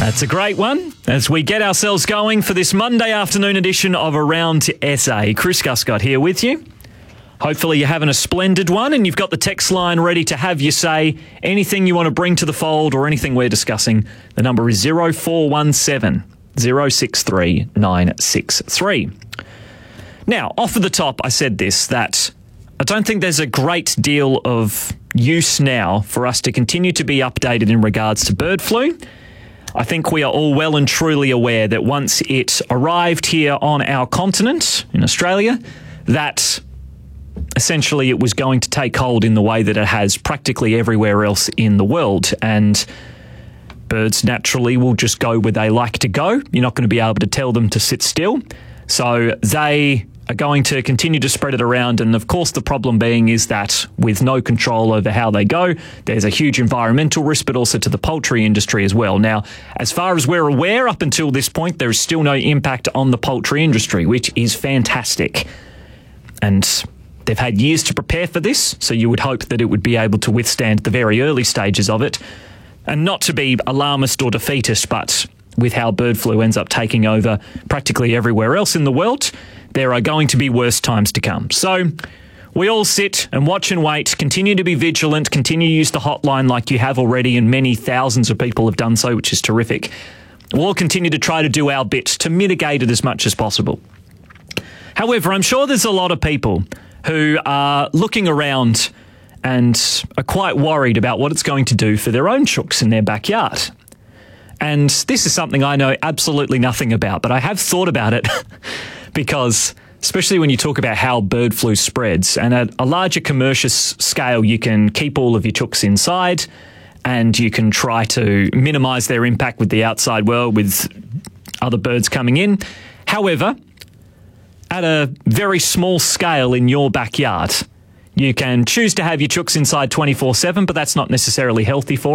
That's a great one as we get ourselves going for this Monday afternoon edition of Around SA. Chris Guscott here with you. Hopefully you're having a splendid one and you've got the text line ready to have you say anything you want to bring to the fold or anything we're discussing. The number is 0417 063 963. Now, off of the top, I said this, that I don't think there's a great deal of use now for us to continue to be updated in regards to bird flu. I think we are all well and truly aware that once it arrived here on our continent, in Australia, that essentially it was going to take hold in the way that it has practically everywhere else in the world. And birds naturally will just go where they like to go. You're not going to be able to tell them to sit still. So they are going to continue to spread it around. And of course, the problem being is that with no control over how they go, there's a huge environmental risk, but also to the poultry industry as well. Now, as far as we're aware, up until this point, there is still no impact on the poultry industry, which is fantastic. And they've had years to prepare for this, so you would hope that it would be able to withstand the very early stages of it. And not to be alarmist or defeatist, but with how bird flu ends up taking over practically everywhere else in the world, there are going to be worse times to come. So we all sit and watch and wait, continue to be vigilant, continue to use the hotline like you have already, and many thousands of people have done so, which is terrific. We'll all continue to try to do our bit to mitigate it as much as possible. However, I'm sure there's a lot of people who are looking around and are quite worried about what it's going to do for their own chooks in their backyard. And this is something I know absolutely nothing about, but I have thought about it because especially when you talk about how bird flu spreads, and at a larger commercial scale, you can keep all of your chooks inside and you can try to minimise their impact with the outside world, with other birds coming in. However, at a very small scale in your backyard, you can choose to have your chooks inside 24/7, but that's not necessarily healthy for